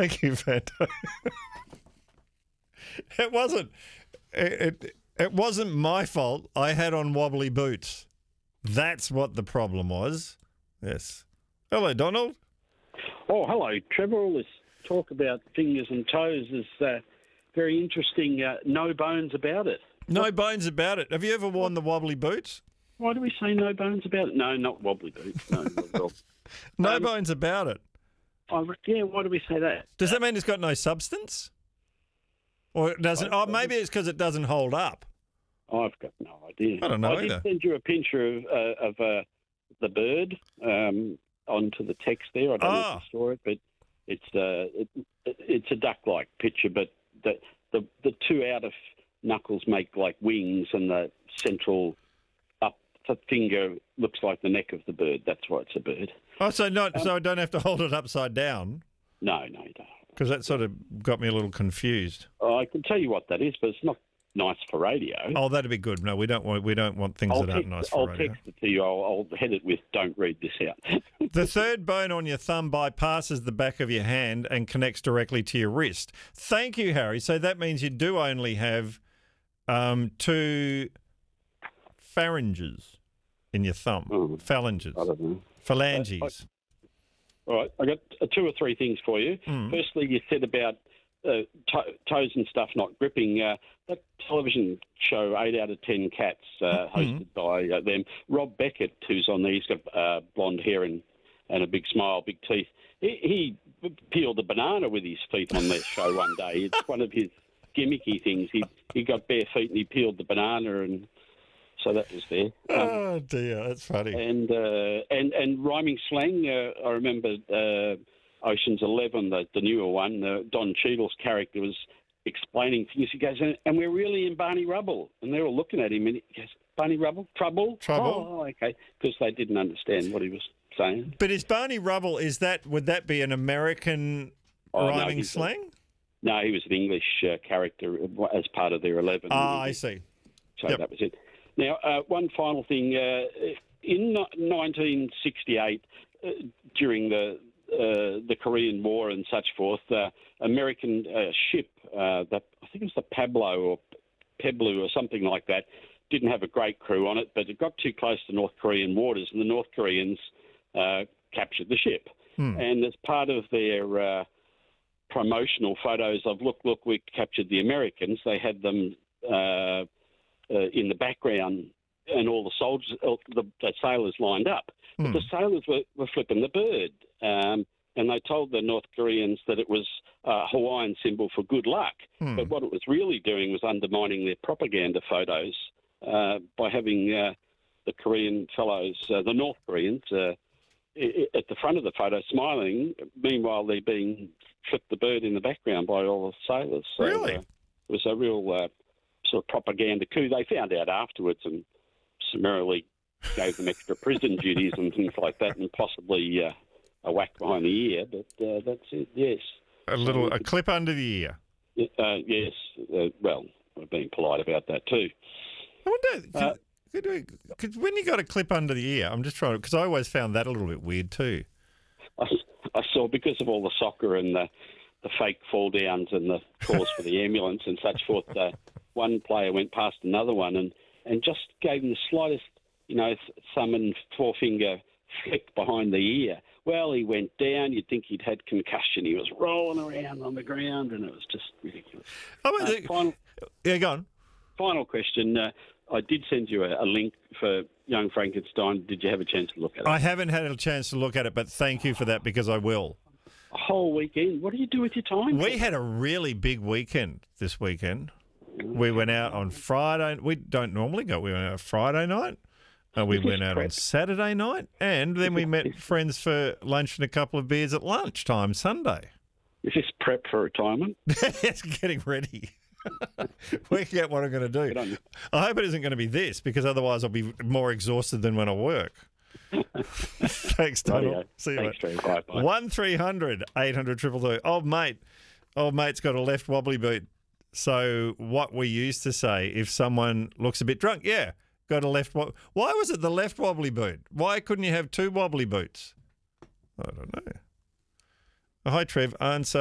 Thank you, Fanta. It wasn't. It wasn't my fault. I had on wobbly boots. That's what the problem was. Yes. Hello, Donald. Oh, hello, Trevor. All this talk about fingers and toes is very interesting. No bones about it. No bones about it. Have you ever worn the wobbly boots? Why do we say no bones about it? No, not wobbly boots. No, not at all. No bones about it. Yeah, why do we say that? Does that mean it's got no substance? Or it doesn't? Oh, maybe it's because it doesn't hold up. I've got no idea. I don't know I either. did send you a picture of the bird onto the text there. I don't know if you saw it, but it's a duck-like picture, but the two outer knuckles make like wings, and the central up finger looks like the neck of the bird. That's why it's a bird. Oh, so I don't have to hold it upside down? No, you don't. Because that sort of got me a little confused. I can tell you what that is, but it's not nice for radio. Oh, that'd be good. No, we don't want things that aren't nice for radio. I'll text it to you. I'll head it with "Don't read this out." The third bone on your thumb bypasses the back of your hand and connects directly to your wrist. Thank you, Harry. So that means you do only have two phalanges in your thumb. Phalanges. I don't know. Phalanges. All right, I got two or three things for you. Firstly, you said about toes and stuff not gripping. That television show, 8 out of 10 Cats, hosted by them. Rob Beckett, who's on there, he's got blonde hair and a big smile, big teeth. He peeled a banana with his feet on that show one day. It's one of his gimmicky things. He got bare feet and he peeled the banana, and so that was there. Oh dear, that's funny. And rhyming slang. I remember Ocean's 11, the newer one. Don Cheadle's character was explaining things. He goes, and we're really in Barney Rubble, and they're all looking at him, and he goes, Barney Rubble, trouble. Oh, okay, because they didn't understand what he was saying. But is Barney Rubble? Would that be an American rhyming slang? No, he was an English character as part of their 11. Ah, I see. So that was it. Now, one final thing. In 1968, during the Korean War and such forth, American ship, I think it was the Pablo or something like that, didn't have a great crew on it, but it got too close to North Korean waters, and the North Koreans captured the ship. And as part of their promotional photos of, look, we captured the Americans, they had them in the background, and all the soldiers, the sailors lined up. But the sailors were flipping the bird, and they told the North Koreans that it was a Hawaiian symbol for good luck. But what it was really doing was undermining their propaganda photos by having the Korean fellows, the North Koreans, at the front of the photo smiling. Meanwhile, they're being flipped the bird in the background by all the sailors. So, really? It was a real sort of propaganda coup. They found out afterwards and summarily gave them extra prison duties and things like that, and possibly a whack behind the ear. But that's it. Yes, a clip under the ear. Yes. Well, we're being polite about that too. I wonder, cause when you got a clip under the ear, I'm just trying to, because I always found that a little bit weird too. I saw, because of all the soccer and the fake fall downs and the calls for the ambulance and such forth, one player went past another one and just gave him the slightest, thumb and forefinger flick behind the ear. Well, he went down. You'd think he'd had concussion. He was rolling around on the ground, and it was just ridiculous. Yeah, go on. Final question. I did send you a link for Young Frankenstein. Did you have a chance to look at it? I haven't had a chance to look at it, but thank you for that, because I will. A whole weekend. What do you do with your time? We had a really big weekend this weekend. We went out on Friday. We don't normally go. We went out Friday night. We went out on Saturday night, and then we met friends for lunch and a couple of beers at lunchtime Sunday. Is this prep for retirement? It's getting ready. Working out what I'm going to do. I hope it isn't going to be this, because otherwise I'll be more exhausted than when I work. Thanks, Donald. See you, mate. Bye. 1300 800 222. Old mate's got a left wobbly boot. So what we used to say, if someone looks a bit drunk, got a left. Why was it the left wobbly boot? Why couldn't you have two wobbly boots? I don't know. Hi, Trev. Answer.